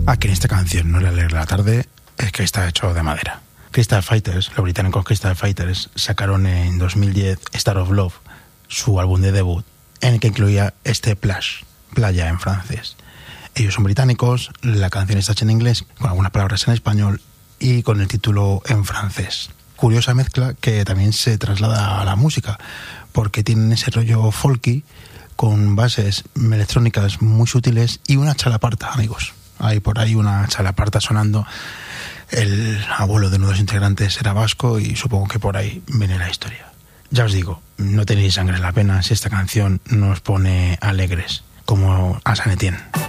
Aquí en esta canción no le alegra la tarde, es que está hecho de madera. Crystal Fighters, los británicos Crystal Fighters, sacaron en 2010 Star of Love, su álbum de debut, en el que incluía este playa en francés. Ellos son británicos, la canción está hecha en inglés, con algunas palabras en español y con el título en francés. Curiosa mezcla que también se traslada a la música, porque tienen ese rollo folky, con bases electrónicas muy sutiles y una chalaparta, amigos. Hay por ahí una chalaparta sonando. El abuelo de uno de los integrantes era vasco y supongo que por ahí viene la historia. Ya os digo, no tenéis sangre en la pena si esta canción nos pone alegres, como a San Etienne.